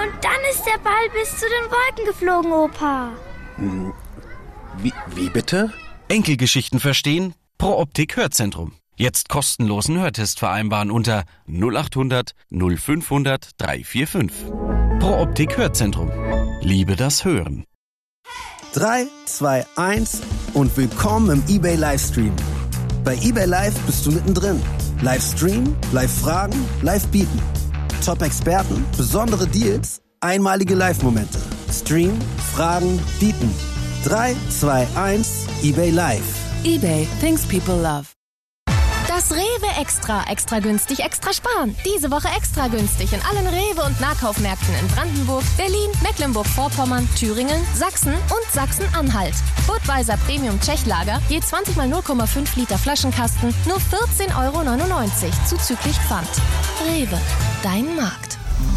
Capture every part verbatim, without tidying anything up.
Und dann ist der Ball bis zu den Wolken geflogen, Opa. Hm, wie, wie bitte? Enkelgeschichten verstehen? Pro Optik Hörzentrum. Jetzt kostenlosen Hörtest vereinbaren unter null acht hundert null fünfhundert dreihundertfünfundvierzig. Pro Optik Hörzentrum. Liebe das Hören. drei, zwei, eins und willkommen im eBay Livestream. Bei eBay Live bist du mittendrin. Livestream, Live-Fragen, Live-Bieten. Top-Experten, besondere Deals, einmalige Live-Momente. Stream, Fragen, Bieten. drei, zwei, eins, eBay Live. eBay, things people love. Das Rewe Extra. Extra günstig, extra sparen. Diese Woche extra günstig in allen Rewe- und Nahkaufmärkten in Brandenburg, Berlin, Mecklenburg-Vorpommern, Thüringen, Sachsen und Sachsen-Anhalt. Budweiser Premium Tschechlager, je zwanzig mal null Komma fünf Liter Flaschenkasten, nur vierzehn Euro neunundneunzig, zuzüglich Pfand. Rewe, dein Markt.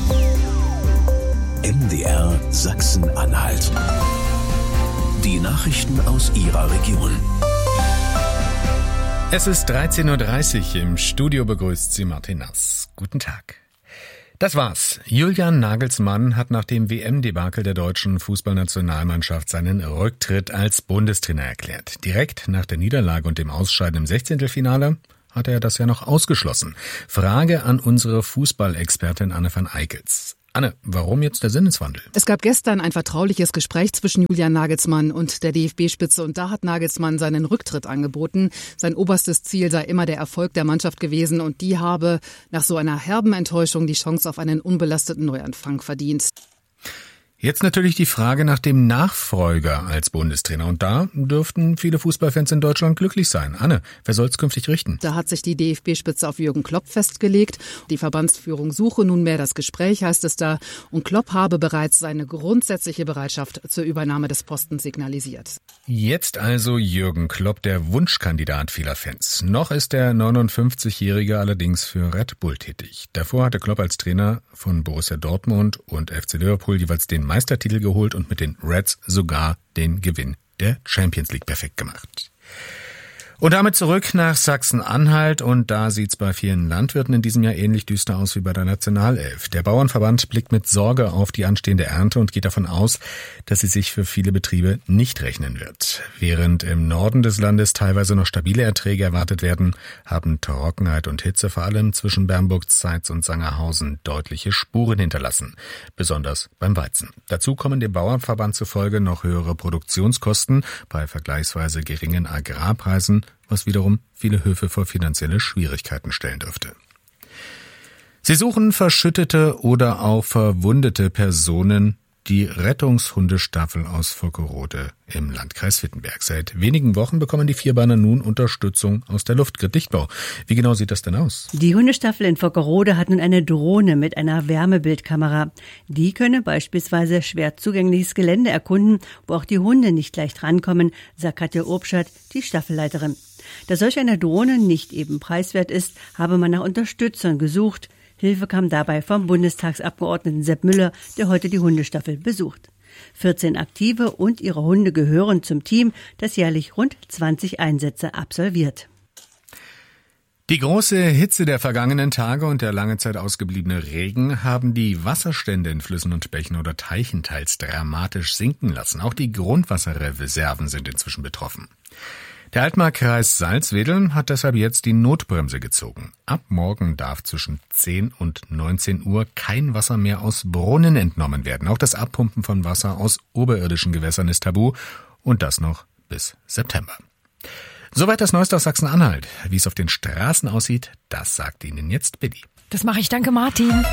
M D R Sachsen-Anhalt. Die Nachrichten aus Ihrer Region. Es ist dreizehn Uhr dreißig, im Studio begrüßt Sie Martin Nass. Guten Tag. Das war's. Julian Nagelsmann hat nach dem W M-Debakel der deutschen Fußballnationalmannschaft seinen Rücktritt als Bundestrainer erklärt. Direkt nach der Niederlage und dem Ausscheiden im Sechzehntelfinale hatte er das ja noch ausgeschlossen. Frage an unsere Fußballexpertin Anne van Eickels. Anne, warum jetzt der Sinneswandel? Es gab gestern ein vertrauliches Gespräch zwischen Julian Nagelsmann und der D F B-Spitze und da hat Nagelsmann seinen Rücktritt angeboten. Sein oberstes Ziel sei immer der Erfolg der Mannschaft gewesen und die habe nach so einer herben Enttäuschung die Chance auf einen unbelasteten Neuanfang verdient. Jetzt natürlich die Frage nach dem Nachfolger als Bundestrainer. Und da dürften viele Fußballfans in Deutschland glücklich sein. Anne, wer soll's künftig richten? Da hat sich die D F B-Spitze auf Jürgen Klopp festgelegt. Die Verbandsführung suche nunmehr das Gespräch, heißt es da. Und Klopp habe bereits seine grundsätzliche Bereitschaft zur Übernahme des Postens signalisiert. Jetzt also Jürgen Klopp, der Wunschkandidat vieler Fans. Noch ist der neunundfünfzigjährige allerdings für Red Bull tätig. Davor hatte Klopp als Trainer von Borussia Dortmund und F C Liverpool jeweils den Meistertitel geholt und mit den Reds sogar den Gewinn der Champions League perfekt gemacht. Und damit zurück nach Sachsen-Anhalt und da sieht's bei vielen Landwirten in diesem Jahr ähnlich düster aus wie bei der Nationalelf. Der Bauernverband blickt mit Sorge auf die anstehende Ernte und geht davon aus, dass sie sich für viele Betriebe nicht rechnen wird. Während im Norden des Landes teilweise noch stabile Erträge erwartet werden, haben Trockenheit und Hitze vor allem zwischen Bernburg, Zeitz und Sangerhausen deutliche Spuren hinterlassen, besonders beim Weizen. Dazu kommen dem Bauernverband zufolge noch höhere Produktionskosten bei vergleichsweise geringen Agrarpreisen, was wiederum viele Höfe vor finanzielle Schwierigkeiten stellen dürfte. Sie suchen verschüttete oder auch verwundete Personen. Die Rettungshundestaffel aus Volkerode im Landkreis Wittenberg. Seit wenigen Wochen bekommen die Vierbeiner nun Unterstützung aus der Luftgrid Dichtbau. Wie genau sieht das denn aus? Die Hundestaffel in Volkerode hat nun eine Drohne mit einer Wärmebildkamera. Die könne beispielsweise schwer zugängliches Gelände erkunden, wo auch die Hunde nicht leicht rankommen, sagt Katja Urbschat, die Staffelleiterin. Da solch eine Drohne nicht eben preiswert ist, habe man nach Unterstützern gesucht. Hilfe kam dabei vom Bundestagsabgeordneten Sepp Müller, der heute die Hundestaffel besucht. vierzehn Aktive und ihre Hunde gehören zum Team, das jährlich rund zwanzig Einsätze absolviert. Die große Hitze der vergangenen Tage und der lange Zeit ausgebliebene Regen haben die Wasserstände in Flüssen und Bächen oder Teichen teils dramatisch sinken lassen. Auch die Grundwasserreserven sind inzwischen betroffen. Der Altmarkkreis Salzwedel hat deshalb jetzt die Notbremse gezogen. Ab morgen darf zwischen zehn und neunzehn Uhr kein Wasser mehr aus Brunnen entnommen werden. Auch das Abpumpen von Wasser aus oberirdischen Gewässern ist tabu und das noch bis September. Soweit das Neueste aus Sachsen-Anhalt. Wie es auf den Straßen aussieht, das sagt Ihnen jetzt Billy. Das mache ich, danke Martin.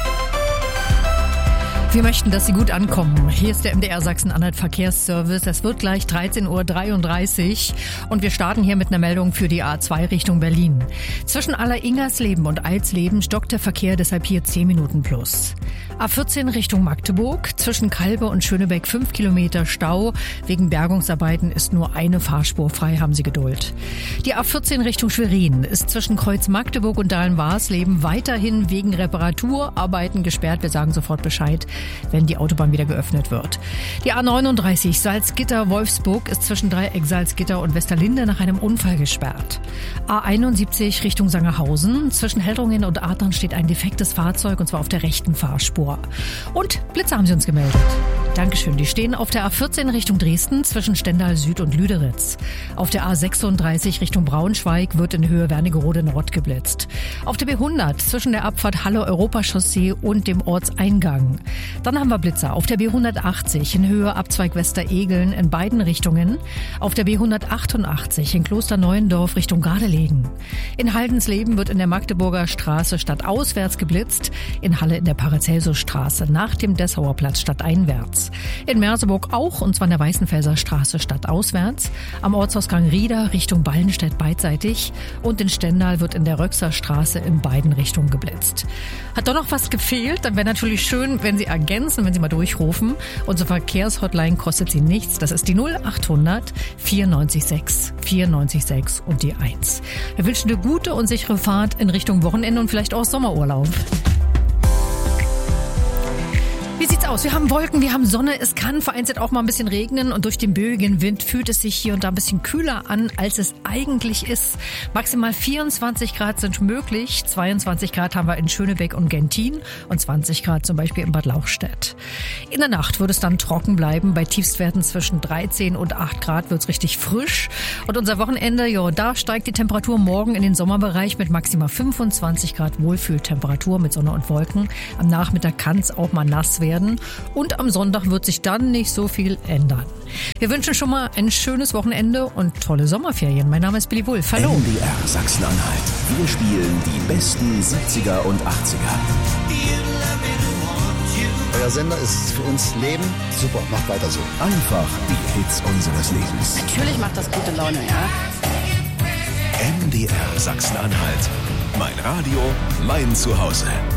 Wir möchten, dass Sie gut ankommen. Hier ist der M D R Sachsen-Anhalt Verkehrsservice. Es wird gleich dreizehn Uhr dreiunddreißig und wir starten hier mit einer Meldung für die A zwei Richtung Berlin. Zwischen Aller-Ingersleben und Alsleben stockt der Verkehr, deshalb hier zehn Minuten plus. A vierzehn Richtung Magdeburg. Zwischen Kalbe und Schönebeck fünf Kilometer Stau. Wegen Bergungsarbeiten ist nur eine Fahrspur frei, haben Sie Geduld. Die A vierzehn Richtung Schwerin ist zwischen Kreuz Magdeburg und Dahlen-Warsleben weiterhin wegen Reparaturarbeiten gesperrt. Wir sagen sofort Bescheid. wenn die Autobahn wieder geöffnet wird. Die A neununddreißig Salzgitter-Wolfsburg ist zwischen Dreieck Salzgitter und Westerlinde nach einem Unfall gesperrt. A einundsiebzig Richtung Sangerhausen. Zwischen Heldringen und Adern steht ein defektes Fahrzeug, und zwar auf der rechten Fahrspur. Und Blitzer haben sie uns gemeldet. Dankeschön. Die stehen auf der A vierzehn Richtung Dresden zwischen Stendal Süd und Lüderitz. Auf der A sechsunddreißig Richtung Braunschweig wird in Höhe Wernigerode Nord geblitzt. Auf der B hundert zwischen der Abfahrt Halle-Europachaussee und dem Ortseingang. Dann haben wir Blitzer auf der B hundertachtzig in Höhe Abzweig Westeregeln in beiden Richtungen. Auf der B hundertachtundachtzig in Klosterneuendorf Richtung Gardelegen. In Haldensleben wird in der Magdeburger Straße stadtauswärts geblitzt. In Halle in der Paracelsus-Straße nach dem Dessauer Platz stadteinwärts. In Merseburg auch, und zwar in der Weißenfelser Straße stadtauswärts. Am Ortsausgang Rieder Richtung Ballenstedt beidseitig. Und in Stendal wird in der Röxer Straße in beiden Richtungen geblitzt. Hat doch noch was gefehlt? Dann wäre natürlich schön, wenn Sie ergänzen, wenn Sie mal durchrufen. Unsere Verkehrshotline kostet Sie nichts. Das ist die null achthundert vierundneunzig sechs vierundneunzig sechs und die eins. Wir wünschen eine gute und sichere Fahrt in Richtung Wochenende und vielleicht auch Sommerurlaub. Wie sieht's aus? Wir haben Wolken, wir haben Sonne. Es kann vereinzelt auch mal ein bisschen regnen und durch den böigen Wind fühlt es sich hier und da ein bisschen kühler an, als es eigentlich ist. Maximal vierundzwanzig Grad sind möglich. zweiundzwanzig Grad haben wir in Schönebeck und Gentin und zwanzig Grad zum Beispiel in Bad Lauchstädt. In der Nacht wird es dann trocken bleiben. Bei Tiefstwerten zwischen dreizehn und acht Grad wird's richtig frisch. Und unser Wochenende, ja, da steigt die Temperatur morgen in den Sommerbereich mit maximal fünfundzwanzig Grad Wohlfühltemperatur mit Sonne und Wolken. Am Nachmittag kann's auch mal nass werden. Und am Sonntag wird sich dann nicht so viel ändern. Wir wünschen schon mal ein schönes Wochenende und tolle Sommerferien. Mein Name ist Billy Wulff. Hallo. M D R Sachsen-Anhalt. Wir spielen die besten siebziger und achtziger. Euer Sender ist für uns Leben. Super, macht weiter so. Einfach die Hits unseres Lebens. Natürlich macht das gute Laune, ja. M D R Sachsen-Anhalt. Mein Radio, mein Zuhause.